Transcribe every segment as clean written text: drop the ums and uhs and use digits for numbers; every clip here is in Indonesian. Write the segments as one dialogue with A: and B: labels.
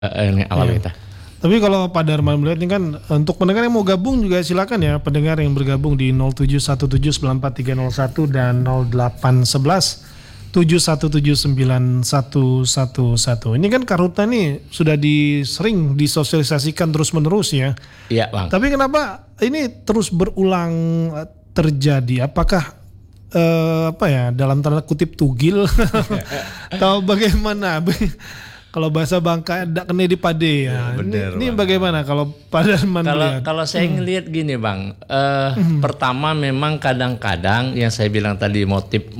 A: Ini awal
B: Iya.
A: kita.
B: Tapi kalau Pak Darman melihat ini kan untuk pendengar yang mau gabung juga silakan ya, pendengar yang bergabung di 0717943301 dan 0811 7179111. Ini kan karhutla nih sudah sering disosialisasikan terus-menerus ya.
A: Iya, Bang.
B: Tapi kenapa ini terus berulang terjadi? Apakah dalam tanda kutip tugil atau bagaimana? Kalau bahasa Bangka dak kene di pade ya.
A: Bener,
B: Ini
A: Bang.
B: bagaimana kalau Pak Darman melihat?
A: Kalau saya ngelihat gini, Bang, pertama memang kadang-kadang yang saya bilang tadi motif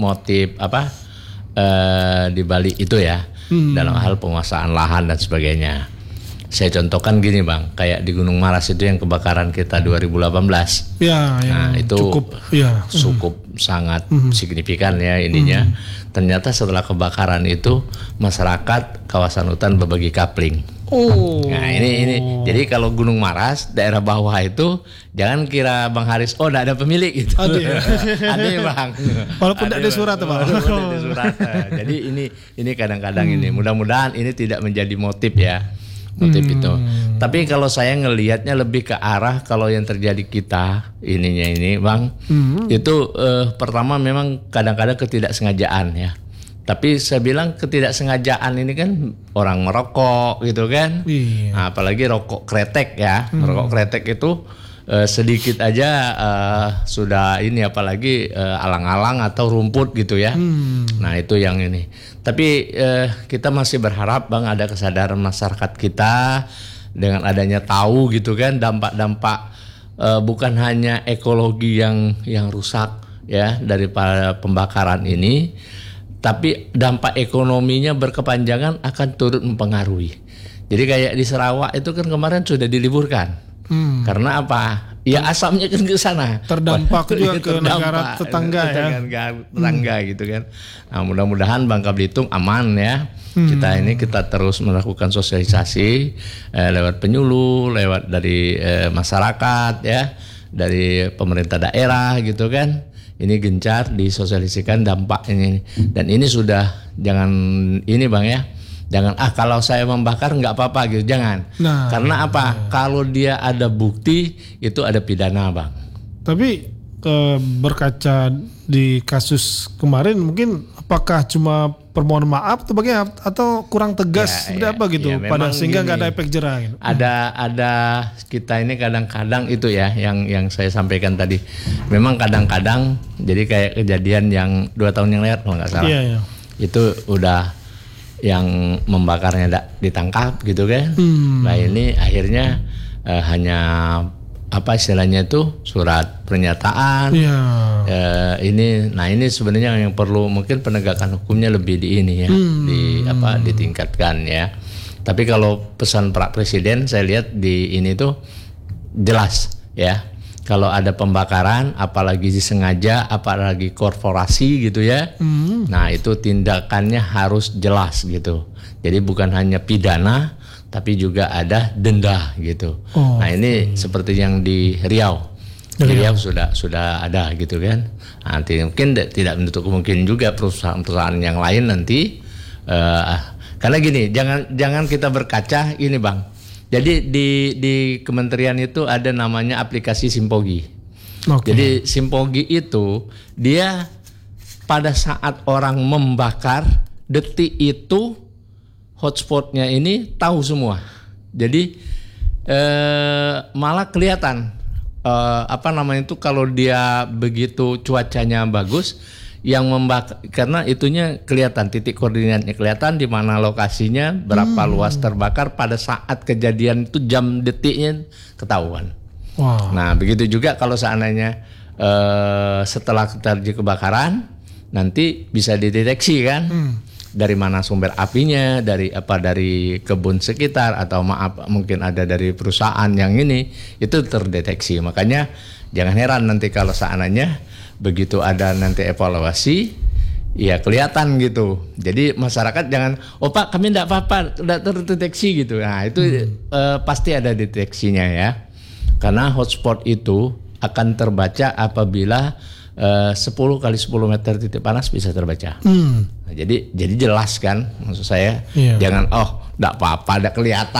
A: di balik itu ya, dalam hal penguasaan lahan dan sebagainya. Saya contohkan gini, Bang, kayak di Gunung Maras itu yang kebakaran kita 2018.
B: Ya,
A: Nah, itu cukup sangat signifikan ya ininya. Ternyata setelah kebakaran itu masyarakat kawasan hutan berbagi kapling.
B: Oh.
A: Nah ini jadi kalau Gunung Maras daerah bawah itu jangan kira Bang Haris enggak ada pemilik gitu.
B: Ada ya?
A: Ada ya, Bang.
B: Walaupun tidak ada surat, Pak.
A: Walaupun tidak ada surat. Jadi ini kadang-kadang ini mudah-mudahan ini tidak menjadi motif ya. Motif itu. Tapi kalau saya ngelihatnya lebih ke arah kalau yang terjadi kita ininya ini, Bang, itu pertama memang kadang-kadang ketidaksengajaan ya. Tapi saya bilang ketidaksengajaan ini kan orang merokok gitu kan.
B: Iya.
A: Nah, apalagi rokok kretek ya. Rokok kretek itu sedikit aja sudah ini, apalagi alang-alang atau rumput gitu ya. Nah itu yang ini. Tapi kita masih berharap, Bang, ada kesadaran masyarakat kita dengan adanya tahu gitu kan dampak-dampak bukan hanya ekologi yang rusak ya daripada pembakaran ini, tapi dampak ekonominya berkepanjangan akan turut mempengaruhi. Jadi kayak di Sarawak itu kan kemarin sudah diliburkan. Karena apa? Ya asapnya kan ke sana.
B: Terdampak juga ke negara tetangga ya.
A: Tetangga gitu kan. Nah, mudah-mudahan Bangka Belitung aman ya. Kita terus melakukan sosialisasi lewat penyuluh, lewat dari masyarakat ya, dari pemerintah daerah gitu kan. Ini gencar disosialisasikan dampak ini. Dan ini sudah jangan ini, Bang ya. Jangan kalau saya membakar nggak apa-apa gitu, jangan.
B: Nah,
A: karena apa? Kalau dia ada bukti itu ada pidana, Bang.
B: Tapi berkaca di kasus kemarin, mungkin apakah cuma permohonan maaf atau bagaimana, atau kurang tegas apa gitu, pada sehingga nggak ada efek jerah gitu.
A: Ada kita ini kadang-kadang itu ya yang saya sampaikan tadi. Memang kadang-kadang jadi kayak kejadian yang 2 tahun yang lalu kalau nggak salah.
B: Iya.
A: Itu udah yang membakarnya ditangkap gitu kan. Nah ini akhirnya hanya apa istilahnya itu surat pernyataan. Ini sebenarnya yang perlu mungkin penegakan hukumnya lebih di ini ya, ditingkatkan ya. Tapi kalau pesan Pak Presiden saya lihat di ini tuh jelas ya. Kalau ada pembakaran, apalagi disengaja, apalagi korporasi gitu ya, nah itu tindakannya harus jelas gitu. Jadi bukan hanya pidana, tapi juga ada denda gitu. Nah ini seperti yang di Riau. Di Riau sudah ada gitu kan. Nanti mungkin tidak menutup kemungkinan juga perusahaan-perusahaan yang lain nanti. Karena gini, jangan kita berkaca ini, Bang. Jadi di kementerian itu ada namanya aplikasi Simpogi. Jadi Simpogi itu dia pada saat orang membakar detik itu hotspotnya ini tahu semua. Jadi malah kelihatan kalau dia begitu cuacanya bagus, yang membakar karena itunya kelihatan, titik koordinatnya kelihatan, di mana lokasinya, berapa luas terbakar pada saat kejadian itu, jam detiknya ketahuan. Nah begitu juga kalau seandainya setelah terjadi kebakaran nanti bisa dideteksi kan, dari mana sumber apinya, dari kebun sekitar, atau mungkin ada dari perusahaan yang ini, itu terdeteksi. Makanya jangan heran nanti kalau seandainya begitu ada nanti evaluasi, ya kelihatan gitu. Jadi masyarakat jangan, Pak kami tidak apa-apa, tidak terdeteksi gitu. Nah itu pasti ada deteksinya ya. Karena hotspot itu akan terbaca apabila 10 kali 10 meter titik panas bisa terbaca. Nah, jadi jelas kan maksud saya.
B: Iya.
A: Jangan enggak apa-apa, enggak kelihatan.